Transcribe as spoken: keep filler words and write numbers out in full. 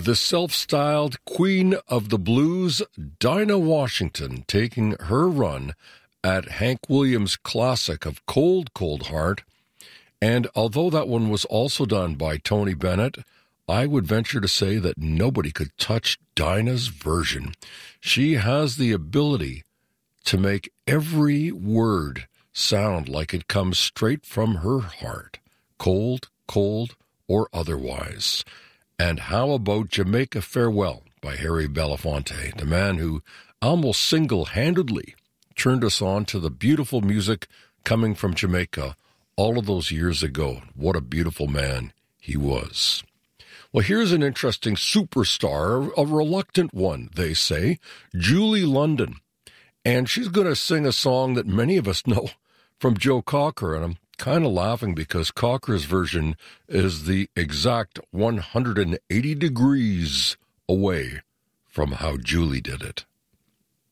the self-styled Queen of the Blues, Dinah Washington, taking her run at Hank Williams' classic of Cold, Cold Heart. And although that one was also done by Tony Bennett, I would venture to say that nobody could touch Dinah's version. She has the ability to make every word sound like it comes straight from her heart, cold, cold, or otherwise. And how about Jamaica Farewell by Harry Belafonte, the man who almost single-handedly turned us on to the beautiful music coming from Jamaica all of those years ago. What a beautiful man he was. Well, here's an interesting superstar, a reluctant one, they say, Julie London. And she's going to sing a song that many of us know from Joe Cocker, and I'm kind of laughing because Cocker's version is the exact one hundred eighty degrees away from how Julie did it.